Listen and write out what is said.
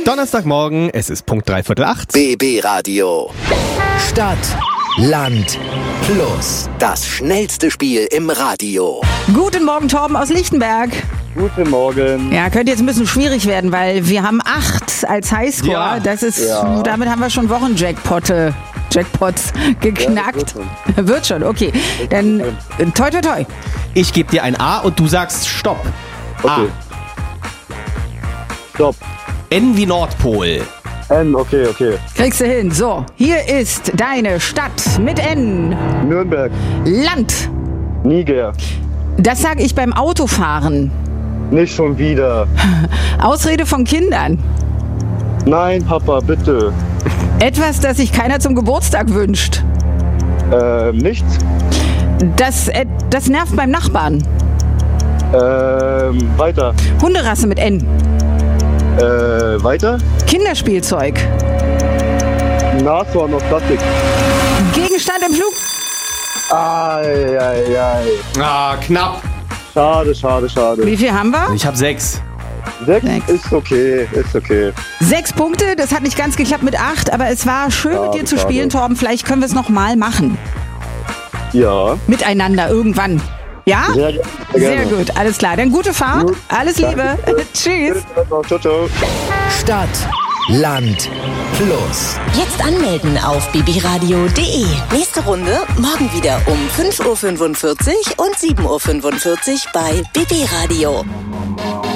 Donnerstagmorgen, es ist Punkt 7:45. BB Radio. Stadt, Land, Fluss. Das schnellste Spiel im Radio. Guten Morgen, Torben aus Lichtenberg. Guten Morgen. Ja, könnte jetzt ein bisschen schwierig werden, weil wir haben 8 als Highscore. Ja. Das ist, damit haben wir schon Wochenjackpots geknackt. Ja, wird schon, okay. Dann toi toi toi. Ich gebe dir ein A und du sagst Stopp. Okay. Stopp. N wie Nordpol. N, okay. Kriegst du hin. So, hier ist deine Stadt mit N. Nürnberg. Land. Niger. Das sage ich beim Autofahren. Nicht schon wieder. Ausrede von Kindern. Nein, Papa, bitte. Etwas, das sich keiner zum Geburtstag wünscht. Nichts. Das nervt beim Nachbarn. Weiter. Hunderasse mit N. Weiter. Kinderspielzeug. Nashorn aus Plastik. Gegenstand im Flug. Ei. Ah, knapp. Schade. Wie viel haben wir? Ich habe 6. 6 Sechs. ist okay. 6 Punkte, das hat nicht ganz geklappt mit 8, aber es war schön mit dir zu schade. spielen, Torben. Vielleicht können wir es nochmal machen. Ja. Miteinander irgendwann. Ja? Sehr Sehr gerne. gut, alles klar. Dann gute Fahrt. Gut, Alles Liebe. Tschüss. Ciao. Stadt, Land, Fluss. Jetzt anmelden auf bbradio.de. Nächste Runde morgen wieder um 5:45 Uhr und 7:45 Uhr bei BB Radio.